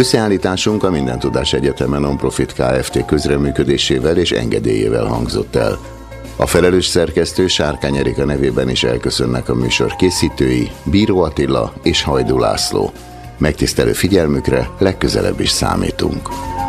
Összeállításunk a Minden Tudás Egyeteme Nonprofit Kft. Közreműködésével és engedélyével hangzott el. A felelős szerkesztő Sárkány Erika nevében is elköszönnek a műsor készítői, Bíró Attila és Hajdú László. Megtisztelő figyelmükre legközelebb is számítunk.